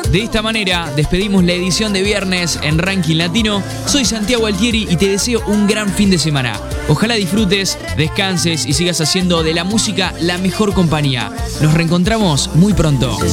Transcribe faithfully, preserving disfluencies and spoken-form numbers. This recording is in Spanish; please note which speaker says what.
Speaker 1: De esta manera, despedimos la edición de viernes en Ranking Latino. Soy Santiago Altieri y te deseo un gran fin de semana. Ojalá disfrutes, descanses y sigas haciendo de la música la mejor compañía. Nos reencontramos muy pronto.